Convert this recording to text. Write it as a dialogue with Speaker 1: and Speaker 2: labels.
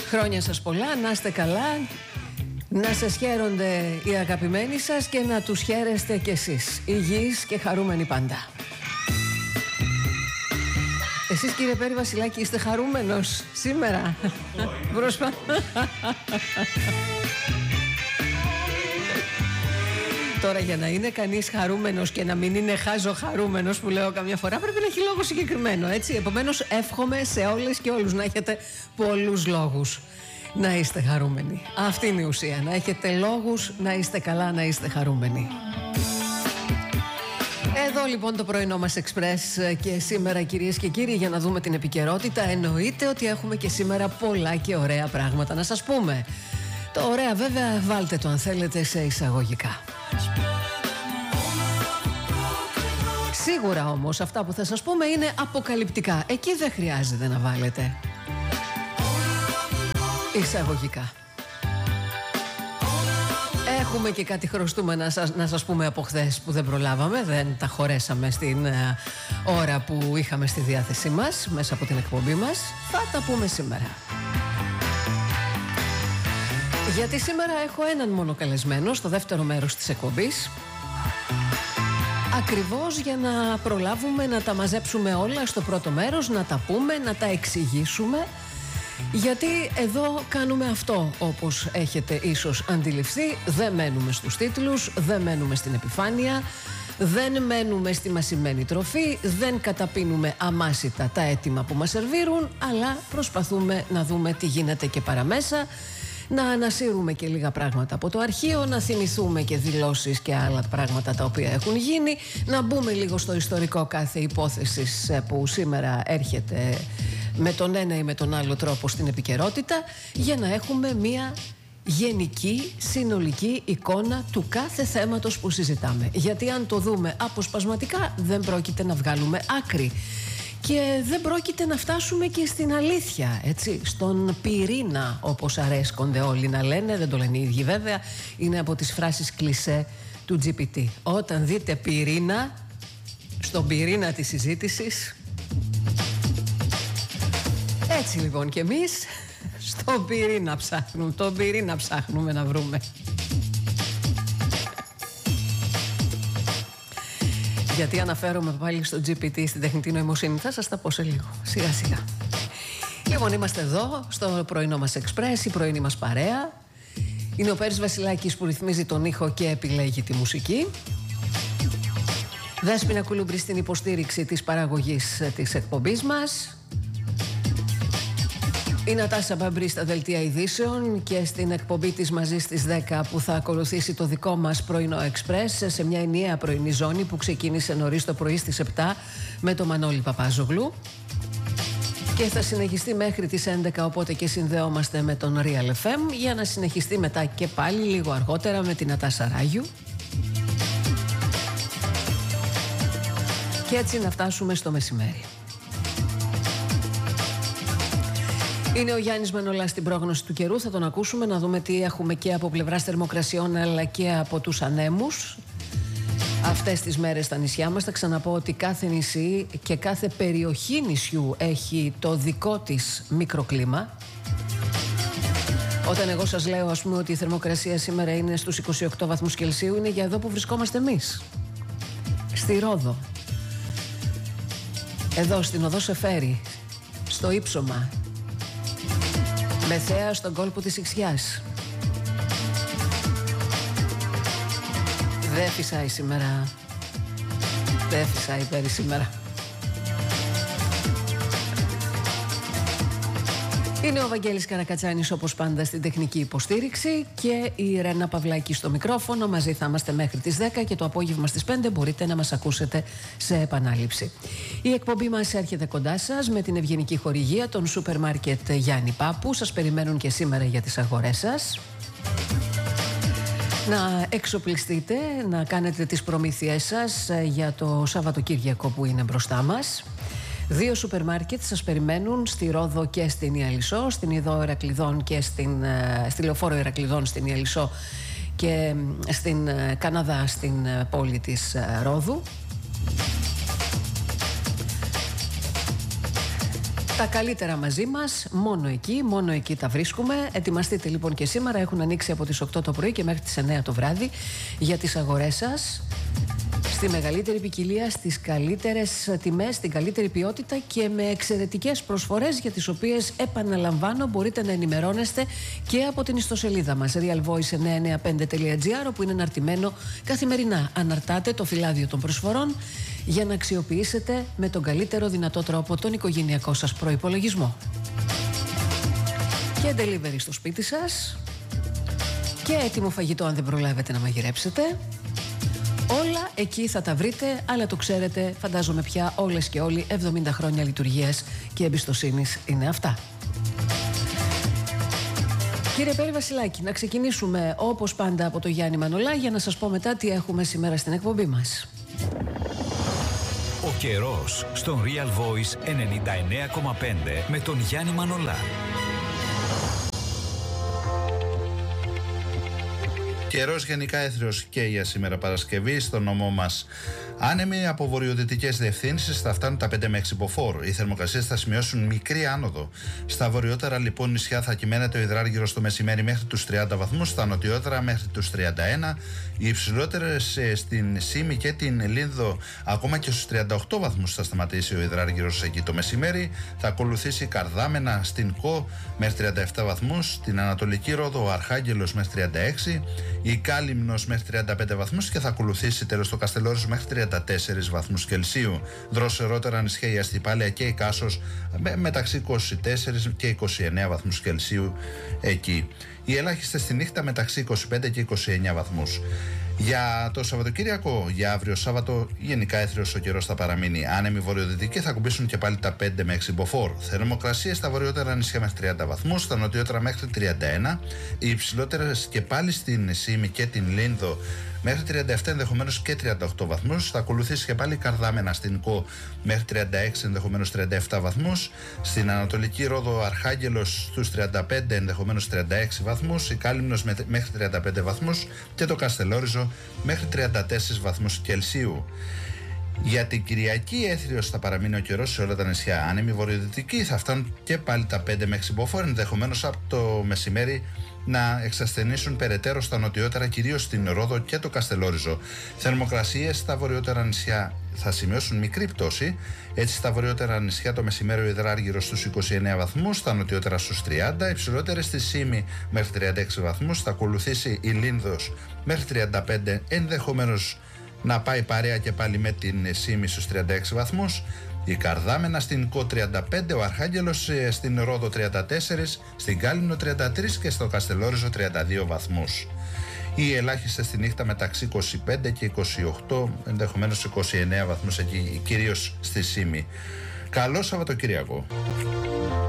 Speaker 1: Χρόνια σας πολλά, να είστε καλά, να σας χαίρονται οι αγαπημένοι σας και να τους χαίρεστε κι εσείς, υγιείς και χαρούμενοι πάντα. Εσείς, κύριε Πέρη Βασιλάκη, είστε χαρούμενος σήμερα? Τώρα, για να είναι κανείς χαρούμενος και να μην είναι χάζο-χαρούμενος, που λέω καμιά φορά, πρέπει να έχει λόγο συγκεκριμένο, έτσι. Επομένως, εύχομαι σε όλες και όλους να έχετε πολλούς λόγους να είστε χαρούμενοι. Αυτή είναι η ουσία. Να έχετε λόγους να είστε καλά, να είστε χαρούμενοι. Εδώ λοιπόν το πρωινό μας Express και σήμερα, κυρίες και κύριοι, για να δούμε την επικαιρότητα. Εννοείται ότι έχουμε και σήμερα πολλά και ωραία πράγματα να σας πούμε. Το ωραία βέβαια βάλτε το αν θέλετε σε εισαγωγικά. Σίγουρα όμως αυτά που θα σας πούμε είναι αποκαλυπτικά. Εκεί δεν χρειάζεται να βάλετε εισαγωγικά. Έχουμε και κάτι χρωστούμε να σας πούμε από χθες που δεν προλάβαμε, δεν τα χωρέσαμε στην ώρα που είχαμε στη διάθεσή μας μέσα από την εκπομπή μας. Θα τα πούμε σήμερα. Γιατί σήμερα έχω έναν μόνο καλεσμένο στο δεύτερο μέρος της εκπομπής, ακριβώς για να προλάβουμε να τα μαζέψουμε όλα στο πρώτο μέρος, να τα πούμε, να τα εξηγήσουμε. Γιατί εδώ κάνουμε αυτό, όπως έχετε ίσως αντιληφθεί. Δεν μένουμε στους τίτλους, δεν μένουμε στην επιφάνεια, δεν μένουμε στη μασημένη τροφή, δεν καταπίνουμε αμάσιτα τα έτοιμα που μας σερβίρουν, αλλά προσπαθούμε να δούμε τι γίνεται και παραμέσα, να ανασύρουμε και λίγα πράγματα από το αρχείο, να θυμηθούμε και δηλώσεις και άλλα πράγματα τα οποία έχουν γίνει, να μπούμε λίγο στο ιστορικό κάθε υπόθεσης που σήμερα έρχεται με τον ένα ή με τον άλλο τρόπο στην επικαιρότητα, για να έχουμε μια γενική, συνολική εικόνα του κάθε θέματος που συζητάμε. Γιατί αν το δούμε αποσπασματικά δεν πρόκειται να βγάλουμε άκρη και δεν πρόκειται να φτάσουμε και στην αλήθεια, έτσι, στον πυρήνα, όπως αρέσκονται όλοι να λένε. Δεν το λένε οι ίδιοι βέβαια, είναι από τις φράσεις κλισέ του GPT. Όταν δείτε πυρήνα, στον πυρήνα της συζήτησης, έτσι λοιπόν και εμείς στον πυρήνα ψάχνουμε, τον πυρήνα ψάχνουμε να βρούμε. Γιατί αναφέρομαι πάλι στο GPT, στην τεχνητή νοημοσύνη, θα σας τα πω σε λίγο, σιγά σιγά. Λοιπόν, είμαστε εδώ στο πρωινό μας Express, η πρωινή μας παρέα. Είναι ο Πέρης Βασιλάκης που ρυθμίζει τον ήχο και επιλέγει τη μουσική. Δέσποινα Κουλούμπρη στην υποστήριξη της παραγωγής της εκπομπής μας. Η Νατάσα Μπαμπρή στα δελτία ειδήσεων και στην εκπομπή της μαζί στις 10 που θα ακολουθήσει το δικό μας πρωινό Express σε μια ενιαία πρωινή ζώνη που ξεκίνησε νωρίς το πρωί στις 7 με τον Μανώλη Παπάζογλου και θα συνεχιστεί μέχρι τις 11, οπότε και συνδεόμαστε με τον Real FM για να συνεχιστεί μετά και πάλι λίγο αργότερα με την Νατάσα Ράγιου και έτσι να φτάσουμε στο μεσημέρι. Είναι ο Γιάννης Μανολάς στην πρόγνωση του καιρού. Θα τον ακούσουμε, να δούμε τι έχουμε και από πλευράς θερμοκρασιών αλλά και από τους ανέμους αυτές τις μέρες στα νησιά μας. Θα ξαναπώ ότι κάθε νησί και κάθε περιοχή νησιού έχει το δικό της μικροκλίμα. Όταν εγώ σας λέω, ας πούμε, ότι η θερμοκρασία σήμερα είναι στους 28 βαθμούς Κελσίου, είναι για εδώ που βρισκόμαστε εμείς, στη Ρόδο, εδώ στην οδό Σεφέρη, στο Ύψωμα, με θέα στον κόλπο της Ιξιάς. Δεν φυσάει σήμερα. Δεν φυσάει Πέρι σήμερα. Είναι ο Βαγγέλης Καρακατσάνης όπως πάντα στην τεχνική υποστήριξη και η Ρένα Παυλάκη στο μικρόφωνο. Μαζί θα είμαστε μέχρι τις 10 και το απόγευμα στις 5 μπορείτε να μας ακούσετε σε επανάληψη. Η εκπομπή μας έρχεται κοντά σας με την ευγενική χορηγία των σούπερ μάρκετ Γιάννη Πάπου. Σας περιμένουν και σήμερα για τις αγορές σας. Να εξοπλιστείτε, να κάνετε τις προμήθειές σας για το Σαββατοκύριακο που είναι μπροστά μας. 2 σούπερ μάρκετ σας περιμένουν στη Ρόδο και στην Ιαλισσό, στην Ιδώ Ηρακλειδών και στη Λεωφόρο Ηρακλειδών στην Ιαλισσό και στην Καναδά στην πόλη της Ρόδου. Τα καλύτερα μαζί μας, μόνο εκεί τα βρίσκουμε. Ετοιμαστείτε λοιπόν και σήμερα, έχουν ανοίξει από τις 8 το πρωί και μέχρι τις 9 το βράδυ για τις αγορές σας. Στη μεγαλύτερη ποικιλία, στις καλύτερες τιμές, στην καλύτερη ποιότητα και με εξαιρετικές προσφορές για τις οποίες, επαναλαμβάνω, μπορείτε να ενημερώνεστε και από την ιστοσελίδα μας realvoice995.gr, όπου είναι αναρτημένο καθημερινά. Αναρτάτε το φυλάδιο των προσφορών για να αξιοποιήσετε με τον καλύτερο δυνατό τρόπο τον οικογενειακό σας προϋπολογισμό. Και delivery στο σπίτι σας και έτοιμο φαγητό αν δεν προλάβετε να μαγειρέψετε. Όλα εκεί θα τα βρείτε, αλλά το ξέρετε, φαντάζομαι πια όλες και όλοι, 70 χρόνια λειτουργίας και εμπιστοσύνης είναι αυτά. Κύριε Πέλη Βασιλάκη, να ξεκινήσουμε όπως πάντα από το Γιάννη Μανολά για να σας πω μετά τι έχουμε σήμερα στην εκπομπή μας.
Speaker 2: Ο καιρός στον Real Voice 99,5 με τον Γιάννη Μανολά.
Speaker 3: Καιρός γενικά έθριος και για σήμερα Παρασκευή στο νομό μας. Άνεμοι από βορειοδυτικές διευθύνσεις θα φτάνουν τα 5 με 6 μποφόρ. Οι θερμοκρασίες θα σημειώσουν μικρή άνοδο. Στα βορειότερα λοιπόν νησιά θα κυμαίνεται ο υδράργυρος το μεσημέρι μέχρι τους 30 βαθμούς, στα νοτιότερα μέχρι τους 31. Οι υψηλότερες στην Σύμη και την Λίνδο ακόμα και στους 38 βαθμούς θα σταματήσει ο υδράργυρος εκεί το μεσημέρι. Θα ακολουθήσει Καρδάμενα στην Κο μέχρι 37 βαθμούς, στην Ανατολική Ρόδο ο Αρχάγγελος μέχρι 36, η Κάλυμνος μέχρι 35 βαθμούς και θα ακολουθήσει τέλος το Καστελόριζο μέχρι 34 βαθμούς Κελσίου. Δροσερότερα νησιά η Αστυπάλαια και η Κάσος μεταξύ 24 και 29 βαθμούς Κελσίου εκεί. Οι ελάχιστες στη νύχτα μεταξύ 25 και 29 βαθμούς. Για το Σαββατοκύριακο, για αύριο Σάββατο, γενικά έθριος ο καιρός θα παραμείνει. Άνεμοι βορειοδυτικοί θα ακουμπήσουν και πάλι τα 5 με 6 μποφόρ. Θερμοκρασίες στα βορειότερα νησιά μέχρι 30 βαθμούς, στα νοτιότερα μέχρι 31. Οι υψηλότερες και πάλι στην Σύμη και την Λίνδο μέχρι 37, ενδεχομένως και 38 βαθμούς. Θα ακολουθήσει και πάλι Καρδάμενα στην Κο μέχρι 36, ενδεχομένως 37 βαθμούς. Στην Ανατολική Ρόδο Αρχάγγελος στους 35, ενδεχομένως 36 βαθμούς. Η Κάλυμνος μέχρι 35 βαθμούς και το Καστελόριζο μέχρι 34 βαθμούς Κελσίου. Για την Κυριακή έθριος θα παραμείνει ο καιρός σε όλα τα νησιά. Άνεμοι βορειοδυτικοί θα φτάνουν και πάλι τα 5 με 6 μποφόρ, ενδεχομένως από το μεσημέρι να εξασθενήσουν περαιτέρω στα νοτιότερα, κυρίως στην Ρόδο και το Καστελόριζο. Θερμοκρασίες στα βορειότερα νησιά θα σημειώσουν μικρή πτώση. Έτσι, στα βορειότερα νησιά το μεσημέρι ο υδράργυρος στους 29 βαθμούς, στα νοτιότερα στους 30, υψηλότερες στη Σύμη μέχρι 36 βαθμούς, θα ακολουθήσει η Λίνδος μέχρι 35, ενδεχομένως να πάει παρέα και πάλι με την Σύμη στους 36 βαθμούς. Η Καρδάμενα στην Κο 35, ο Αρχάγγελος στην Ρόδο 34, στην Κάλυμνο 33 και στο Καστελόριζο 32 βαθμούς. Οι ελάχιστες στη νύχτα μεταξύ 25 και 28, ενδεχομένως 29 βαθμούς εκεί, κυρίως στη Σύμη. Καλό Σαββατοκύριακο.